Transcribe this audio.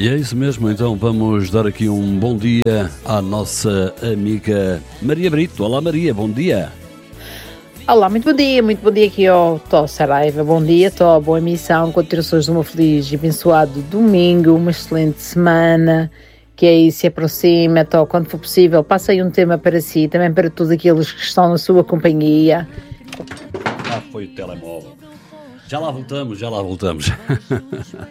E é isso mesmo, então vamos dar aqui um bom dia à nossa amiga Maria Brito. Olá Maria, bom dia. Olá, muito bom dia aqui ao Tó Saraiva, bom dia Tó, boa emissão, continuações de uma feliz e abençoado domingo, uma excelente semana, que aí se aproxima, Tó, quando for possível, passa aí um tema para si, também para todos aqueles que estão na sua companhia. Foi o telemóvel. Já lá voltamos.